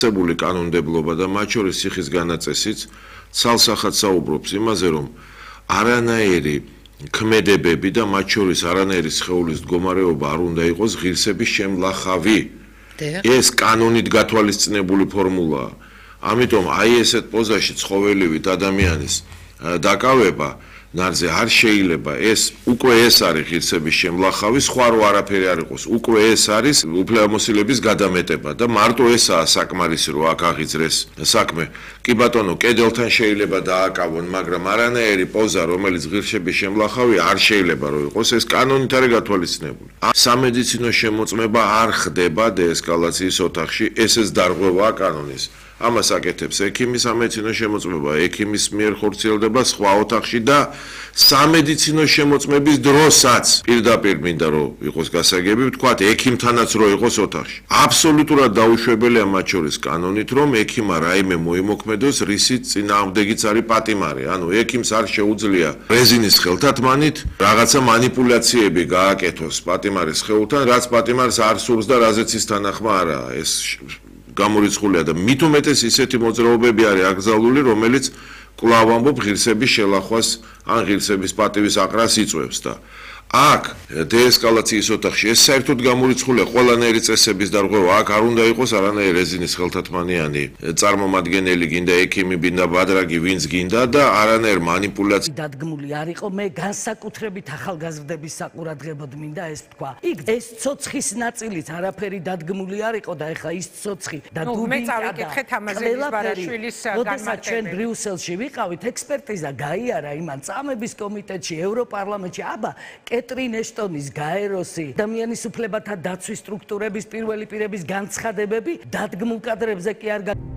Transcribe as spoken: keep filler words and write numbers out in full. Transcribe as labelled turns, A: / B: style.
A: წებული კანონმდებლობა და მათ შორის სიხის განაწესიც ცალსახად საუბრობს იმაზე, რომ არანაირი ქმედებები და მათ შორის არანაირი სხეულის მდგომარეობა არ უნდა იყოს ღირსების შემლახავი. ეს კანონით გათვალისწინებული ფორმულაა. ამიტომ აი ესეთ პოზაში ცხოველივით ადამიანის დაკავება ნარზე არ შეიძლება. ეს უკვე ეს არის ღირსების შემლახავი, სხვა რო არაფერი არ იყოს. უკვე ეს არის უფლებამოსილების გადამეტება და მარტო ესაა საკმარისი, რომ აქ აღიძრეს საქმე. კი ბატონო, კედელთან შეიძლება დააკავონ, მაგრამ არანაირი პოზა, რომელიც ღირსების შემლახავი, არ შეიძლება რომ იყოს. ეს კანონით არის გათვალისწინებული. სამედიცინო შემოწმება არ ხდება დეესკალაციის ოთახში, ესეც დარღვევაა კანონის. ამას აკეთებს ექიმის სამედიცინო შემოწმება, ექიმის მიერ ხორციელდება სხვა ოთახში და სამედიცინო შემოწმების დროსაც პირდაპირ მინდა რომ იყოს გასაგები, ვთქვათ, ექიმთანაც რო იყოს ოთახში. აბსოლუტურად დაუშვებელია მათ შორის კანონით, რომ ექიმა რაიმე მოიმოქმედოს, რისიც წინააღმდეგიც არის პატიმარი. ანუ ექიმს არ შეუძლია რეზინის ხელთათმანით რაღაცა манипуляციები გააკეთოს პატიმარის ხეულთან, რაც პატიმარს არ სურს და რაზეც ის თანახმა არაა. ეს გამორიცხულია და მით უმეტეს ისეთი მოძრაობები არის აკრძალული, რომელიც კვლავ ამბობ ღირსების შელახვას ან ღირსების პატივის აყრას იწვევს და აქ დეესკალაციის ოთახში ეს საერთოდ გამორიცხულია ყველანაირი წესების დარღვევა. აქ არ უნდა იყოს არანაირი რეზინის ხელთათმანიანი წარმომადგენელი, გინდა ექიმი, გინდა ბადრაგი, ვინც გინდა და არანაირი манипуляცია
B: დადგმული არ იყო. მე განსაკუთრებით ახალგაზრდების საყურადღებოდ მინდა ეს ვთქვა. იქ ეს ცოცხის ნაწილიც არაფერი დადგმული არ იყო და ეხა ის ცოცხი და დუბინკა და ყველაფერი. როდესაც ჩვენ ბრიუსელში ვიყავით, ექსპერტიზა გაიარა იმან წამების კომიტეტში, ევროპარლამენტში, აბა კეტრინ ეშტონის, გაეროსი, ადამიანის უფლებათა დაცვის სტრუქტურების პირველი პირების განცხადებები დადგმულ კადრებზე კი არ